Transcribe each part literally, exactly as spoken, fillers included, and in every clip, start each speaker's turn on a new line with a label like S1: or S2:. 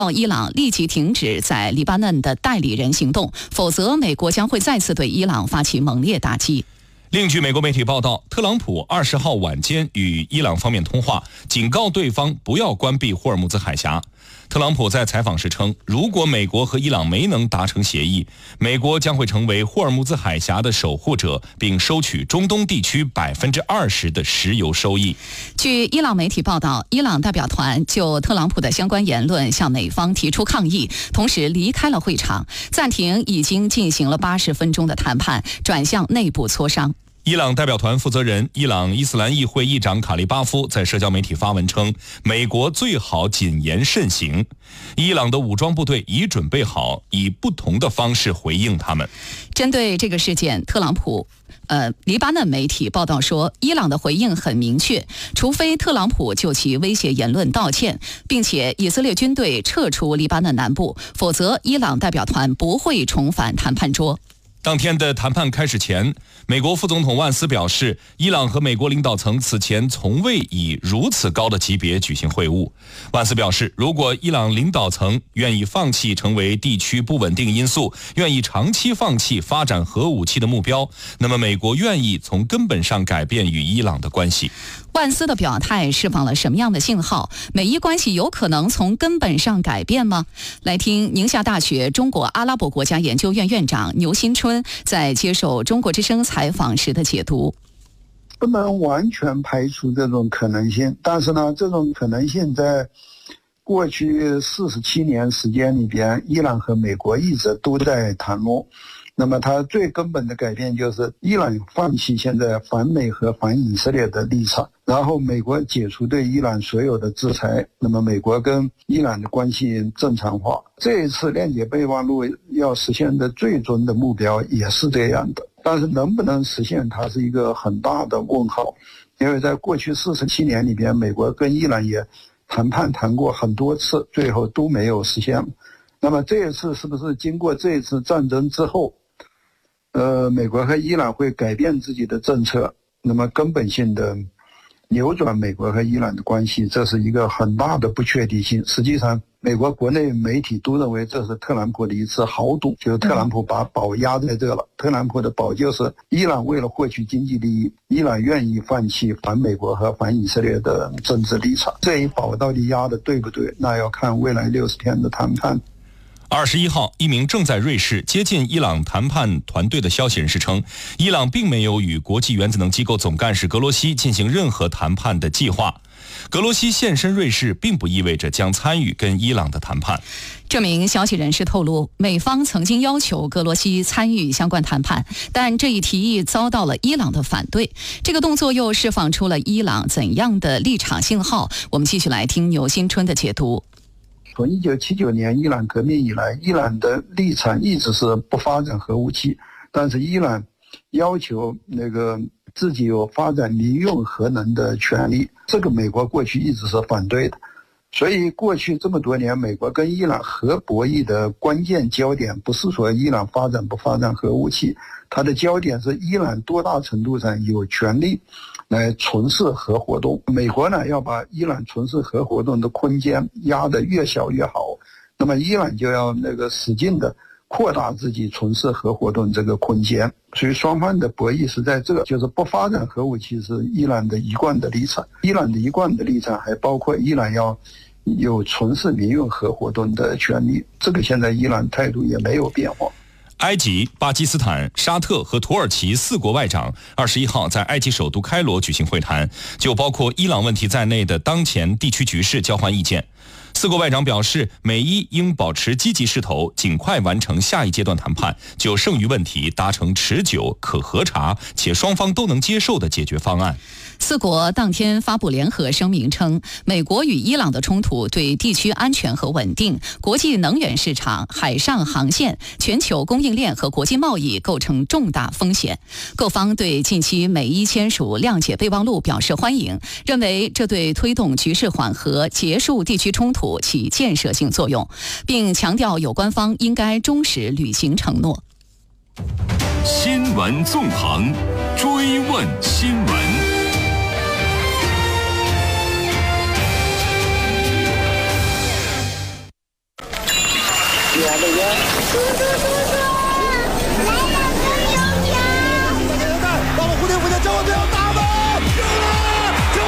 S1: 伊朗立即停止在黎巴嫩的代理人行动，否则美国将会再次对伊朗发起猛烈打击。
S2: 另据美国媒体报道，特朗普二十号晚间与伊朗方面通话，警告对方不要关闭霍尔木兹海峡。特朗普在采访时称，如果美国和伊朗没能达成协议，美国将会成为霍尔木兹海峡的守护者，并收取中东地区百分之二十的石油收益。
S1: 据伊朗媒体报道，伊朗代表团就特朗普的相关言论向美方提出抗议，同时离开了会场，暂停已经进行了八十分钟的谈判，转向内部磋商。
S2: 伊朗代表团负责人、伊朗伊斯兰议会议长卡利巴夫在社交媒体发文称，美国最好谨言慎行，伊朗的武装部队已准备好以不同的方式回应他们。
S1: 针对这个事件，特朗普呃，黎巴嫩媒体报道说，伊朗的回应很明确，除非特朗普就其威胁言论道歉，并且以色列军队撤出黎巴嫩南部，否则伊朗代表团不会重返谈判桌。
S2: 当天的谈判开始前，美国副总统万斯表示，伊朗和美国领导层此前从未以如此高的级别举行会晤。万斯表示，如果伊朗领导层愿意放弃成为地区不稳定因素，愿意长期放弃发展核武器的目标，那么美国愿意从根本上改变与伊朗的关系。
S1: 万斯的表态释放了什么样的信号？美伊关系有可能从根本上改变吗？来听宁夏大学中国阿拉伯国家研究院院长牛新春在接受中国之声采访时的解读。
S3: 不能完全排除这种可能性，但是呢，这种可能性在过去四十七年时间里边，伊朗和美国一直都在谈论。那么它最根本的改变就是伊朗放弃现在反美和反以色列的立场，然后美国解除对伊朗所有的制裁，那么美国跟伊朗的关系正常化。这一次链接备忘录要实现的最终的目标也是这样的，但是能不能实现它是一个很大的问号，因为在过去四十七年里边，美国跟伊朗也谈判谈过很多次，最后都没有实现。那么这一次是不是经过这一次战争之后，呃，美国和伊朗会改变自己的政策，那么根本性的扭转美国和伊朗的关系，这是一个很大的不确定性。实际上，美国国内媒体都认为这是特朗普的一次豪赌，就是特朗普把宝压在这了。特朗普的宝就是伊朗为了获取经济利益，伊朗愿意放弃反美国和反以色列的政治立场。这一宝到底压的对不对？那要看未来六十天的谈判。
S2: 二十一号，一名正在瑞士接近伊朗谈判团队的消息人士称，伊朗并没有与国际原子能机构总干事格罗西进行任何谈判的计划。格罗西现身瑞士并不意味着将参与跟伊朗的谈判。
S1: 这名消息人士透露，美方曾经要求格罗西参与相关谈判，但这一提议遭到了伊朗的反对。这个动作又释放出了伊朗怎样的立场信号？我们继续来听牛新春的解读。
S3: 从一九七九年伊朗革命以来，伊朗的立场一直是不发展核武器，但是伊朗要求那个自己有发展民用核能的权利，这个美国过去一直是反对的。所以过去这么多年，美国跟伊朗核博弈的关键焦点不是说伊朗发展不发展核武器，它的焦点是伊朗多大程度上有权利来从事核活动。美国呢，要把伊朗从事核活动的空间压得越小越好，那么伊朗就要那个使劲的扩大自己从事核活动这个空间。所以双方的博弈是在这个，就是不发展核武器是伊朗的一贯的立场。伊朗的一贯的立场还包括伊朗要有从事民用核活动的权利，这个现在伊朗态度也没有变化。
S2: 埃及、巴基斯坦、沙特和土耳其四国外长二十一号在埃及首都开罗举行会谈，就包括伊朗问题在内的当前地区局势交换意见。四国外长表示，美伊应保持积极势头，尽快完成下一阶段谈判，就剩余问题达成持久、可核查且双方都能接受的解决方案。
S1: 四国当天发布联合声明称，美国与伊朗的冲突对地区安全和稳定、国际能源市场、海上航线、全球供应链和国际贸易构成重大风险。各方对近期美伊签署谅解备忘录表示欢迎，认为这对推动局势缓和、结束地区冲突起建设性作用，并强调有关方应该忠实履行承诺。
S4: 新闻纵横，追问新闻。
S5: 啊，那边。叔叔叔叔，来了个油条！
S6: 把我蝴蝶蝴蝶，叫我不要打吧！进了，就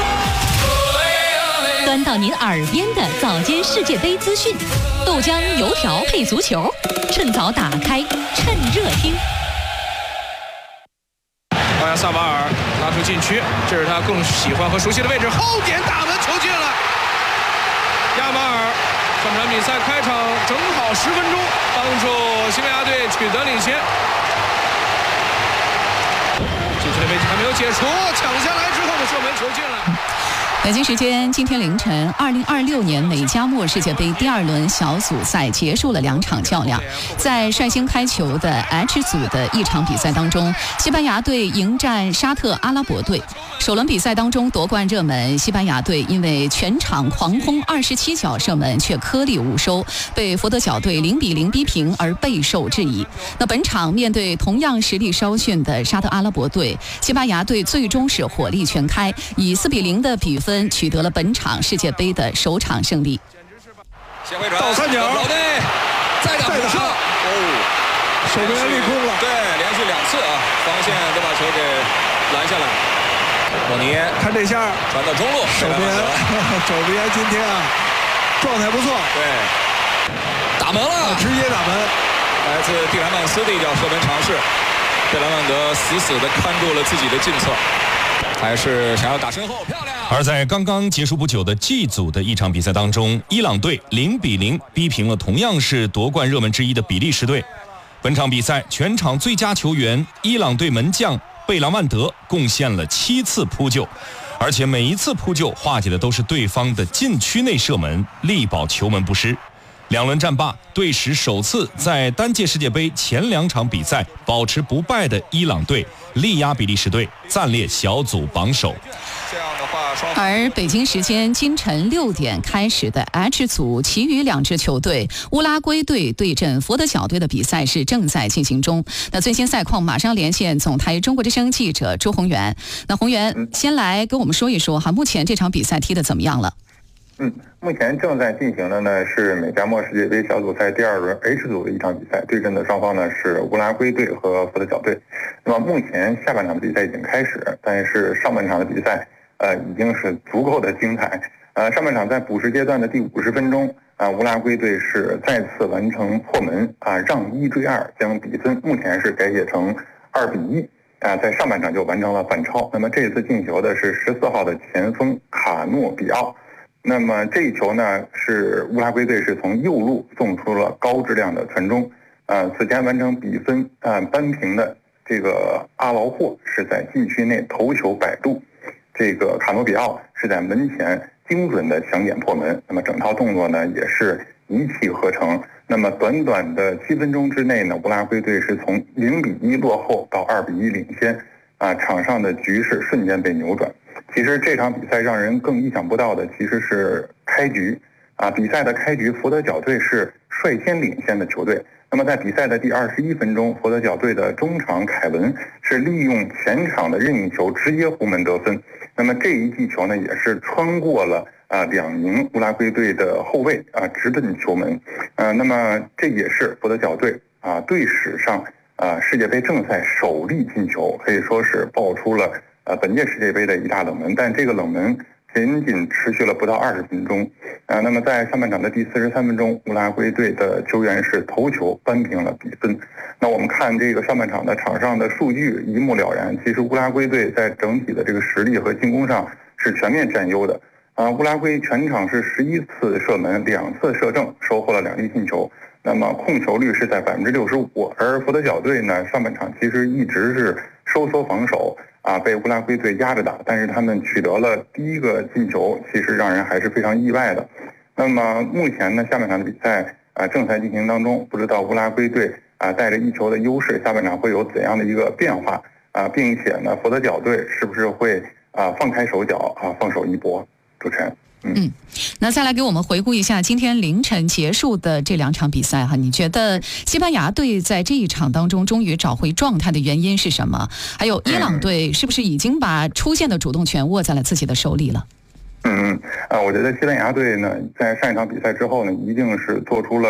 S6: 进了！
S7: 端到您耳边的早间世界杯资讯，豆浆油条配足球，趁早打开，趁热听。
S8: 奥亚萨瓦尔拉出禁区，这是他更喜欢和熟悉的位置，后点打门球进了。亚马尔上场比赛开场正好十分钟，帮助西班牙队取得领先。禁区的位置还没有解除，抢下来之后的射门球进了。
S1: 北京时间今天凌晨，二零二六年美加墨世界杯第二轮小组赛结束了两场较量。在率先开球的 H 组的一场比赛当中，西班牙队迎战沙特阿拉伯队。首轮比赛当中夺冠热门西班牙队因为全场狂轰二十七脚射门却颗粒无收，被佛得角队零比零逼平而备受质疑。那本场面对同样实力稍逊的沙特阿拉伯队，西班牙队最终是火力全开，以四比零的比分取得了本场世界杯的首场胜利。
S8: 先回转倒三角，老内再打补射，哦，
S6: 守门员立空了，
S8: 对，连续两次啊，防线都把球给拦下来。莫尼
S6: 看这下
S8: 传到中路，
S6: 守门员，守门员今天啊状态不错，
S8: 对，打门了，
S6: 直接打门，
S8: 来自蒂兰曼斯的一脚射门尝试，贝莱万德死死地看住了自己的近侧。还是想要打身后，漂亮。
S2: 而在刚刚结束不久的 G 组的一场比赛当中，伊朗队零比零逼平了同样是夺冠热门之一的比利时队。本场比赛全场最佳球员伊朗队门将贝朗万德贡献了七次扑救，而且每一次扑救化解的都是对方的禁区内射门，力保球门不失。两轮战罢，队史首次在单届世界杯前两场比赛保持不败的伊朗队力压比利时队，暂列小组榜首。
S1: 而北京时间今晨六点开始的 H 组其余两支球队乌拉圭队对阵佛得角队的比赛是正在进行中。那最新赛况马上连线总台中国之声记者朱宏源。那宏源先来跟我们说一说哈，目前这场比赛踢得怎么样了？
S9: 嗯，目前正在进行的呢是美加墨世界杯小组赛第二轮 H 组的一场比赛，对阵的双方呢是乌拉圭队和佛得角队。那么目前下半场比赛已经开始，但是上半场的比赛呃已经是足够的精彩。呃，上半场在补时阶段的第五十分钟啊，乌拉圭队是再次完成破门啊，让一追二，将比分目前是改写成二比一啊，在上半场就完成了反超。那么这次进球的是十四号的前锋卡诺比奥。那么这一球呢，是乌拉圭队是从右路送出了高质量的传中，呃，此前完成比分呃扳平的这个阿劳霍是在禁区内头球摆渡，这个卡诺比奥是在门前精准的抢点破门。那么整套动作呢也是一气呵成。那么短短的七分钟之内呢，乌拉圭队是从零比一落后到二比一领先，啊，场上的局势瞬间被扭转。其实这场比赛让人更意想不到的其实是开局啊，比赛的开局佛得角队是率先领先的球队。那么在比赛的第二十一分钟，佛得角队的中场凯文是利用前场的任意球直接弧门得分。那么这一记球呢，也是穿过了啊两名乌拉圭队的后卫啊，直奔球门。呃，那么这也是佛得角队啊队史上啊世界杯正赛首粒进球，可以说是爆出了呃本届世界杯的一大冷门。但这个冷门仅仅持续了不到二十分钟，啊，那么在上半场的第四十三分钟，乌拉圭队的球员是头球扳平了比分。那我们看这个上半场的场上的数据一目了然，其实乌拉圭队在整体的这个实力和进攻上是全面占优的。啊，乌拉圭全场是十一次射门，两次射正，收获了两粒进球。那么控球率是在百分之六十五，而佛得角队呢，上半场其实一直是收缩防守。啊，被乌拉圭队压着打，但是他们取得了第一个进球，其实让人还是非常意外的。那么目前呢，下半场的比赛啊正在进行当中，不知道乌拉圭队啊带着一球的优势，下半场会有怎样的一个变化啊，并且呢，佛得角队是不是会啊放开手脚啊放手一搏？主持人。
S1: 嗯，那再来给我们回顾一下今天凌晨结束的这两场比赛哈，你觉得西班牙队在这一场当中终于找回状态的原因是什么？还有伊朗队是不是已经把出线的主动权握在了自己的手里了？
S9: 嗯嗯啊，我觉得西班牙队呢，在上一场比赛之后呢，一定是做出了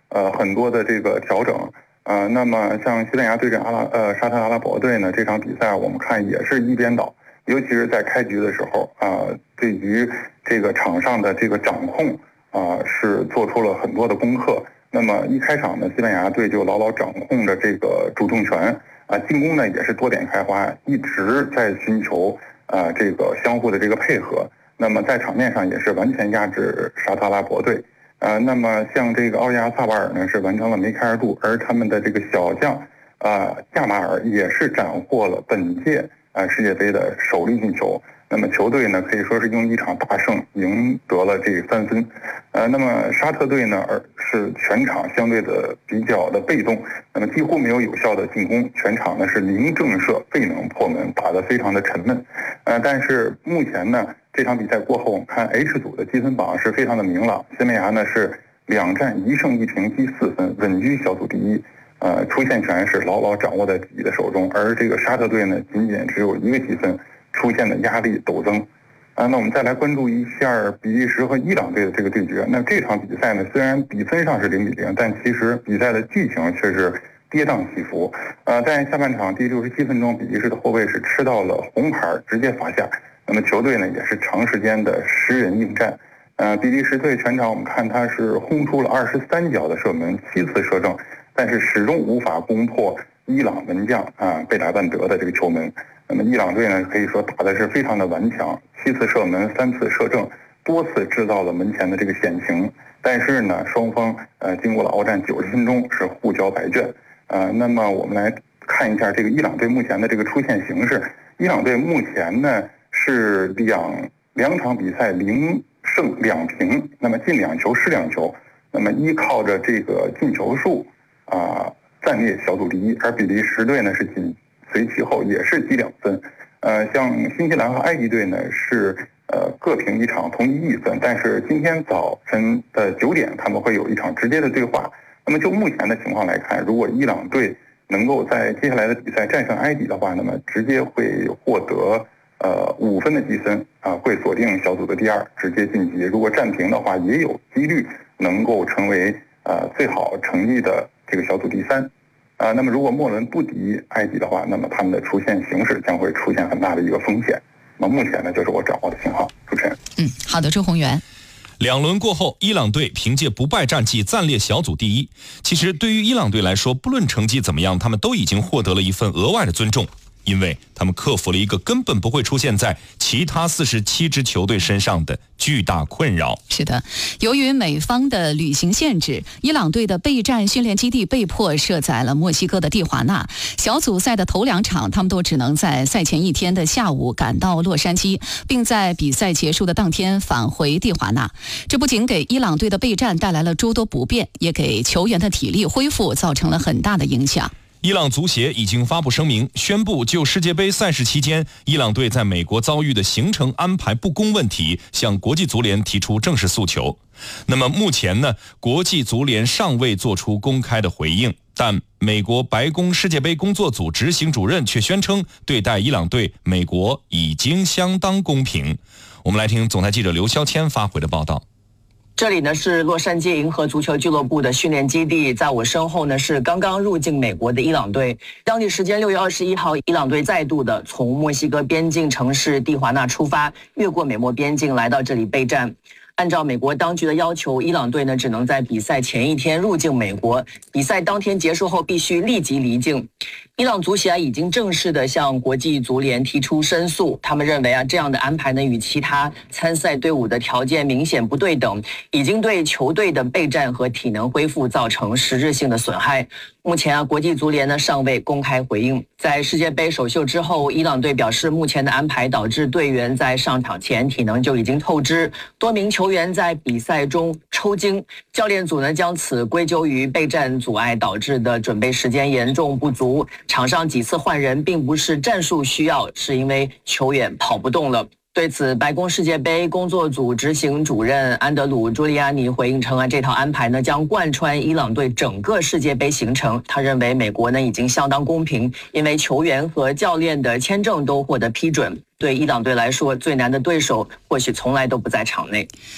S9: 呃很多的这个调整。呃，那么像西班牙对阵阿拉呃沙特阿拉伯队呢，这场比赛我们看也是一边倒，尤其是在开局的时候啊、呃，对于这个场上的这个掌控啊、呃、是做出了很多的功课。那么一开场呢，西班牙队就牢牢掌控着这个主动权啊，进攻呢也是多点开花，一直在寻求啊这个相互的这个配合。那么在场面上也是完全压制沙特阿拉伯队。呃，那么像这个奥利亚萨瓦尔呢是完成了梅开二度，而他们的这个小将啊亚马尔也是斩获了本届啊世界杯的首粒进球。那么球队呢可以说是用一场大胜赢得了这三分。呃，那么沙特队呢而是全场相对的比较的被动，那么几乎没有有效的进攻，全场呢是零正射，未能破门，打得非常的沉闷。呃，但是目前呢。这场比赛过后，我们看 H 组的积分榜是非常的明朗。西班牙呢是两战一胜一平积四分，稳居小组第一。呃，出线权是牢牢掌握在自己的手中。而这个沙特队呢，仅仅只有一个积分，出现的压力陡增。啊，那我们再来关注一下比利时和伊朗队的这个对决。那这场比赛呢，虽然比分上是零比零，但其实比赛的剧情却是跌宕起伏。呃，在下半场第六十七分钟，比利时的后卫是吃到了红牌，直接罚下。那么球队呢也是长时间的十人应战，呃，比利时队全场我们看他是轰出了二十三脚的射门，七次射正，但是始终无法攻破伊朗门将啊贝莱万德的这个球门。那么伊朗队呢可以说打的是非常的顽强，七次射门，三次射正，多次制造了门前的这个险情。但是呢，双方呃经过了鏖战九十分钟是互交白卷。呃，那么我们来看一下这个伊朗队目前的这个出线形势。伊朗队目前呢。是两两场比赛零胜两平，那么进两球失两球，那么依靠着这个进球数啊暂列小组第一，而比利时队呢是紧随其后，也是积两分。呃，像新西兰和埃及队呢是呃各平一场，同一一分，但是今天早晨的九点他们会有一场直接的对话。那么就目前的情况来看，如果伊朗队能够在接下来的比赛战胜埃及的话，那么直接会获得。呃，五分的积分啊，会锁定小组的第二，直接晋级。如果战平的话，也有几率能够成为呃最好成绩的这个小组第三。啊，那么如果末轮不敌埃及的话，那么他们的出线形势将会出现很大的一个风险。那么目前呢，就是我掌握的情况。主持人，
S1: 嗯，好的，周宏源。
S2: 两轮过后，伊朗队凭借不败战绩暂列小组第一。其实对于伊朗队来说，不论成绩怎么样，他们都已经获得了一份额外的尊重。因为他们克服了一个根本不会出现在其他四十七支球队身上的巨大困扰。
S1: 是的，由于美方的旅行限制，伊朗队的备战训练基地被迫设在了墨西哥的蒂华纳。小组赛的头两场，他们都只能在赛前一天的下午赶到洛杉矶，并在比赛结束的当天返回蒂华纳。这不仅给伊朗队的备战带来了诸多不便，也给球员的体力恢复造成了很大的影响。
S2: 伊朗足协已经发布声明，宣布就世界杯赛事期间伊朗队在美国遭遇的行程安排不公问题，向国际足联提出正式诉求。那么目前呢，国际足联尚未做出公开的回应，但美国白宫世界杯工作组执行主任却宣称，对待伊朗队，美国已经相当公平。我们来听总台记者刘肖谦发回的报道。
S10: 这里呢是洛杉矶银河足球俱乐部的训练基地，在我身后呢是刚刚入境美国的伊朗队。当地时间六月二十一号，伊朗队再度的从墨西哥边境城市蒂华纳出发，越过美墨边境来到这里备战。按照美国当局的要求，伊朗队呢只能在比赛前一天入境美国，比赛当天结束后必须立即离境。伊朗足协已经正式的向国际足联提出申诉，他们认为啊这样的安排呢与其他参赛队伍的条件明显不对等，已经对球队的备战和体能恢复造成实质性的损害。目前啊，国际足联呢尚未公开回应。在世界杯首秀之后，伊朗队表示，目前的安排导致队员在上场前体能就已经透支，多名球员在比赛中抽筋。教练组呢将此归咎于备战阻碍导致的准备时间严重不足。场上几次换人并不是战术需要，是因为球员跑不动了。对此，白宫世界杯工作组执行主任安德鲁·朱利亚尼回应称啊，这套安排呢将贯穿伊朗队整个世界杯行程。他认为美国呢已经相当公平，因为球员和教练的签证都获得批准。对伊朗队来说，最难的对手或许从来都不在场内。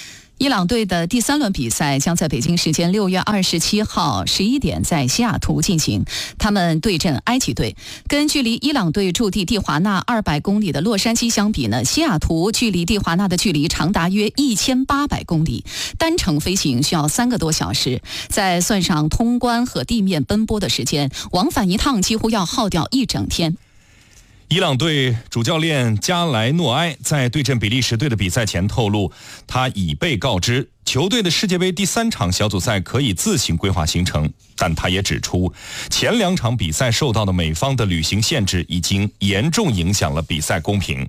S1: 伊朗队的第三轮比赛将在北京时间六月二十七号十一点在西雅图进行，他们对阵埃及队。跟距离伊朗队驻地蒂华纳二百公里的洛杉矶相比呢，西雅图距离蒂华纳的距离长达约一千八百公里，单程飞行需要三个多小时，再算上通关和地面奔波的时间，往返一趟几乎要耗掉一整天。
S2: 伊朗队主教练加莱诺埃在对阵比利时队的比赛前透露，他已被告知球队的世界杯第三场小组赛可以自行规划行程，但他也指出，前两场比赛受到的美方的旅行限制已经严重影响了比赛公平。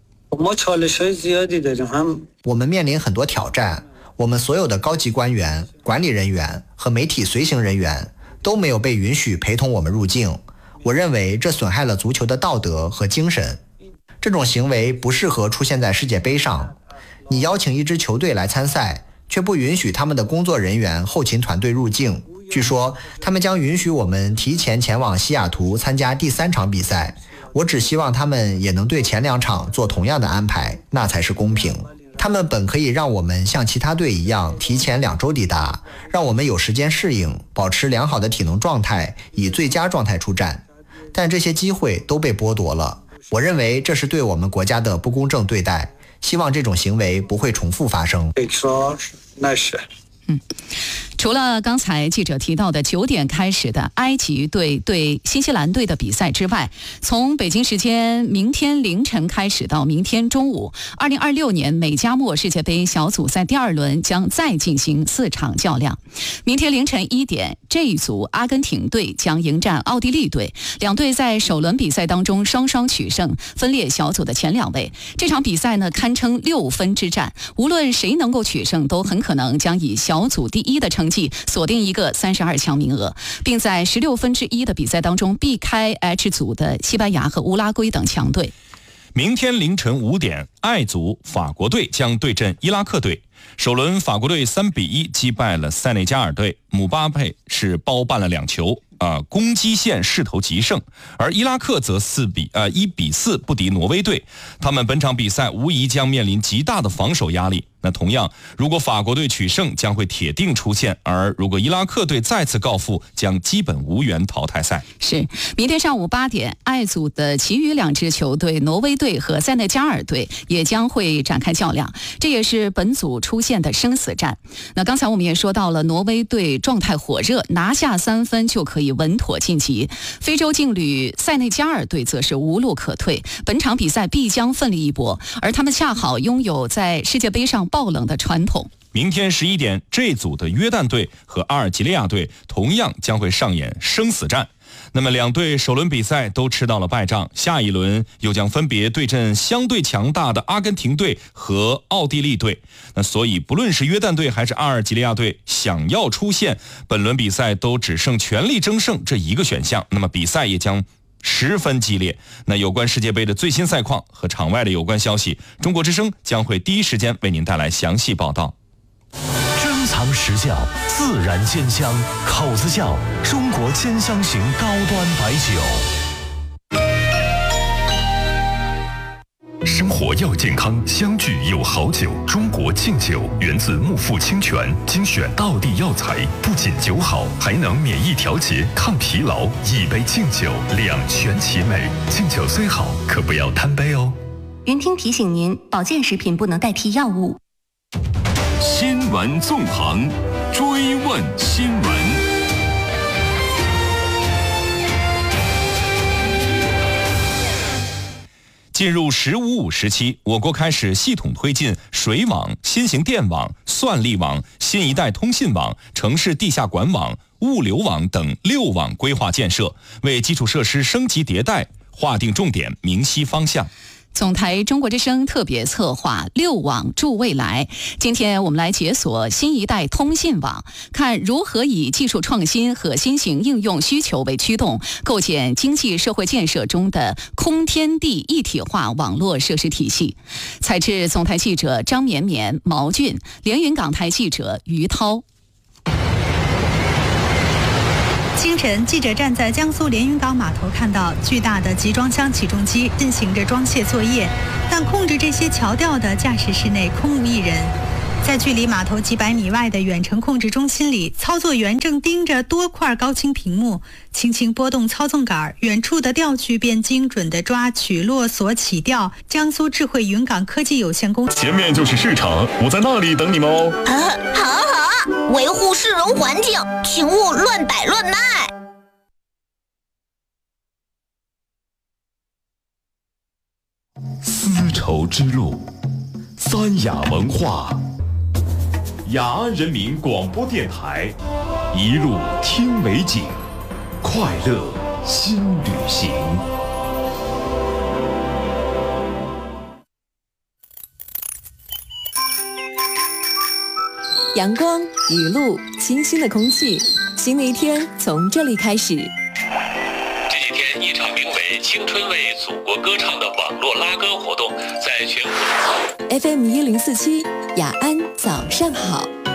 S11: 我们面临很多挑战，我们所有的高级官员、管理人员和媒体随行人员都没有被允许陪同我们入境。我认为这损害了足球的道德和精神，这种行为不适合出现在世界杯上。你邀请一支球队来参赛，却不允许他们的工作人员、后勤团队入境。据说他们将允许我们提前前往西雅图参加第三场比赛。我只希望他们也能对前两场做同样的安排，那才是公平。他们本可以让我们像其他队一样提前两周抵达，让我们有时间适应，保持良好的体能状态，以最佳状态出战。但这些机会都被剥夺了，我认为这是对我们国家的不公正对待，希望这种行为不会重复发生。
S1: 那是，嗯。除了刚才记者提到的九点开始的埃及队对新西兰队的比赛之外，从北京时间明天凌晨开始到明天中午，二零二六年美加墨世界杯小组赛第二轮将再进行四场较量。明天凌晨一点 ，J 组阿根廷队将迎战奥地利队，两队在首轮比赛当中双双取胜，分列小组的前两位。这场比赛呢，堪称六分之战，无论谁能够取胜，都很可能将以小组第一的成绩锁定一个三十二强名额，并在十六分之一的比赛当中避开 H 组的西班牙和乌拉圭等强队。
S2: 明天凌晨五点，爱组法国队将对阵伊拉克队。首轮法国队三比一击败了塞内加尔队，姆巴佩是包办了两球，呃，攻击线势头极盛，而伊拉克则四比呃一比四不敌挪威队。他们本场比赛无疑将面临极大的防守压力。那同样，如果法国队取胜，将会铁定出线；而如果伊拉克队再次告负，将基本无缘淘汰赛。
S1: 是，明天上午八点，爱组的其余两支球队挪威队和塞内加尔队也将会展开较量，这也是本组出现的生死战。那刚才我们也说到了，挪威队状态火热，拿下三分就可以稳妥晋级。非洲劲旅塞内加尔队则是无路可退，本场比赛必将奋力一搏，而他们恰好拥有在世界杯上爆冷的传统。
S2: 明天十一点，这组的约旦队和阿尔及利亚队同样将会上演生死战。那么两队首轮比赛都吃到了败仗，下一轮又将分别对阵相对强大的阿根廷队和奥地利队。那所以不论是约旦队还是阿尔及利亚队，想要出线，本轮比赛都只剩全力争胜这一个选项，那么比赛也将十分激烈。那有关世界杯的最新赛况和场外的有关消息，中国之声将会第一时间为您带来详细报道。
S12: 珍藏实窖，自然鲜香，口子窖，中国兼香型高端白酒。
S4: 生活要健康，相聚有好酒。中国敬酒源自木富清泉，精选道地药材，不仅酒好，还能免疫调节、抗疲劳。一杯敬酒，两全其美。敬酒虽好，可不要贪杯哦。
S13: 云听提醒您，保健食品不能代替药物。
S4: 新闻纵横，追问新闻。
S2: 进入“十五五”时期，我国开始系统推进水网、新型电网、算力网、新一代通信网、城市地下管网、物流网等六网规划建设，为基础设施升级迭代划定重点、明晰方向。
S1: 总台中国之声特别策划六网助未来，今天我们来解锁新一代通信网，看如何以技术创新和新型应用需求为驱动，构建经济社会建设中的空天地一体化网络设施体系。采制总台记者张绵绵、毛俊，连云港台记者于涛。
S14: 清晨，记者站在江苏连云港码头，看到巨大的集装箱起重机进行着装卸作业，但控制这些桥吊的驾驶室内空无一人。 在距离码头几百米外的远程控制中心里，操作员正盯着多块高清屏幕，轻轻拨动操纵杆，远处的调距便精准地抓取落锁起调。江苏智慧云港科技有限公司
S4: 前面就是市场，我在那里等你们哦。
S5: 啊，好啊好啊，维护市容环境，请勿乱摆乱卖。
S4: 丝绸之路，三雅文化，雅安人民广播电台，一路听美景，快乐新旅行。
S15: 阳光、雨露、清新的空气，新的一天从这里开始。
S16: 这几天，一场名为“青春为祖国歌唱”的网络拉歌活动在全国。
S15: F M 一零四七，雅安早上好。